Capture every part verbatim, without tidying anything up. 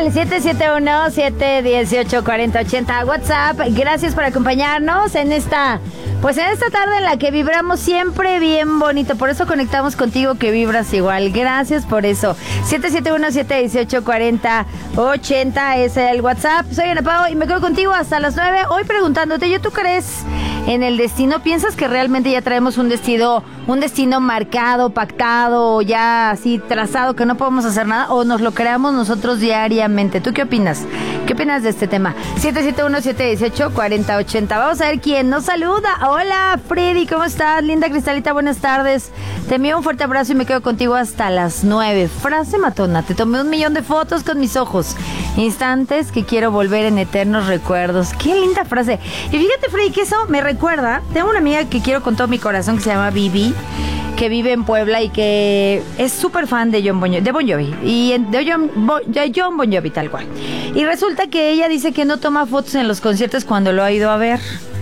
al siete siete uno, siete uno ocho, cuatro cero ocho cero WhatsApp. Gracias por acompañarnos en esta, pues en esta tarde en la que vibramos siempre bien bonito. Por eso conectamos contigo, que vibras igual. Gracias por eso. siete siete uno, siete uno ocho, cuatro cero ocho cero es el WhatsApp. Soy Ana Pao y me quedo contigo hasta las nueve. Hoy preguntándote, ¿yo tú crees en el destino? ¿Piensas que realmente ya traemos un destino, un destino marcado, pactado, ya así trazado, que no podemos hacer nada, o nos lo creamos nosotros diariamente? ¿Tú qué opinas? ¿Qué opinas de este tema? siete siete uno, siete uno ocho, cuatro cero ocho cero. Vamos a ver quién nos saluda. Hola, Freddy, ¿cómo estás? Linda Cristalita, buenas tardes. Te envío un fuerte abrazo y me quedo contigo hasta las nueve. Frase matona: te tomé un millón de fotos con mis ojos, instantes que quiero volver en eternos recuerdos. Qué linda frase. Y fíjate, Freddy, que eso me recuerda, tengo una amiga que quiero con todo mi corazón que se llama Vivi, que vive en Puebla y que es súper fan de John Bon Jovi, de Bon Jovi, y de John, Bon, de John Bon Jovi tal cual. Y resulta que ella dice que no toma fotos en los conciertos cuando lo ha ido a ver,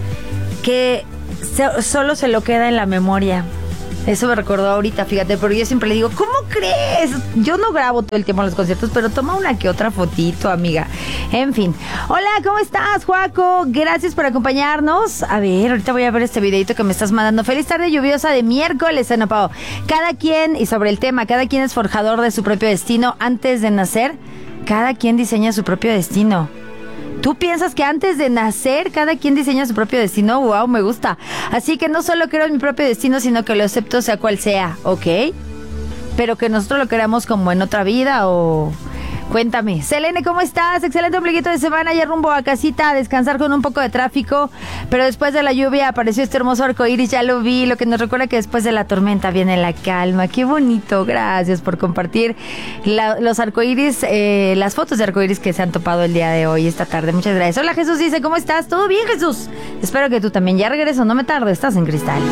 que se, solo se lo queda en la memoria. Eso me recordó ahorita, fíjate, pero yo siempre le digo, ¿cómo crees? Yo no grabo todo el tiempo en los conciertos, pero toma una que otra fotito, amiga. En fin. Hola, ¿cómo estás, Joaco? Gracias por acompañarnos. A ver, ahorita voy a ver este videito que me estás mandando. Feliz tarde lluviosa de miércoles, Ana Pao. Cada quien, y sobre el tema, cada quien es forjador de su propio destino. Antes de nacer, cada quien diseña su propio destino. ¿Tú piensas que antes de nacer cada quien diseña su propio destino? ¡Wow! Me gusta. Así que no solo creo en mi propio destino, sino que lo acepto sea cual sea, ¿ok? Pero que nosotros lo queramos como en otra vida o... Cuéntame. Selene, ¿cómo estás? Excelente ombliguito de semana, ya rumbo a casita a descansar con un poco de tráfico, pero después de la lluvia apareció este hermoso arcoíris, ya lo vi, lo que nos recuerda que después de la tormenta viene la calma. Qué bonito, gracias por compartir la, los arcoíris, eh, las fotos de arcoíris que se han topado el día de hoy, esta tarde. Muchas gracias. Hola, Jesús dice, ¿cómo estás? ¿Todo bien, Jesús? Espero que tú también. Ya regreso, no me tardo, estás en Cristal.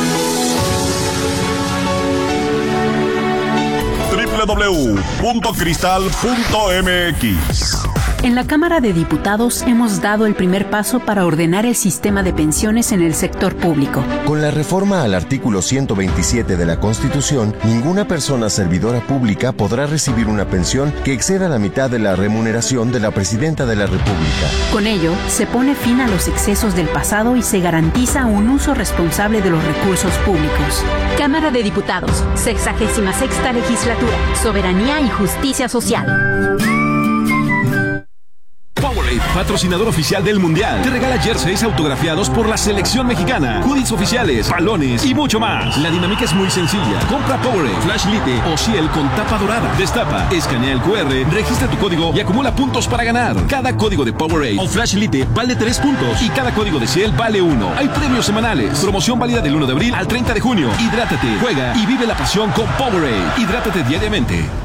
doble u doble u doble u punto cristal punto m x. En la Cámara de Diputados hemos dado el primer paso para ordenar el sistema de pensiones en el sector público. Con la reforma al artículo ciento veintisiete de la Constitución, ninguna persona servidora pública podrá recibir una pensión que exceda la mitad de la remuneración de la Presidenta de la República. Con ello, se pone fin a los excesos del pasado y se garantiza un uso responsable de los recursos públicos. Cámara de Diputados, sexagésima sexta legislatura, soberanía y justicia social. Powerade, patrocinador oficial del Mundial, te regala jerseys autografiados por la selección mexicana, hoodies oficiales, balones y mucho más. La dinámica es muy sencilla. Compra Powerade, Flash Lite o Ciel con tapa dorada. Destapa, escanea el cu erre, registra tu código y acumula puntos para ganar. Cada código de Powerade o Flash Lite vale tres puntos y cada código de Ciel vale uno. Hay premios semanales. Promoción válida del uno de abril al treinta de junio. Hidrátate, juega y vive la pasión con Powerade. Hidrátate diariamente.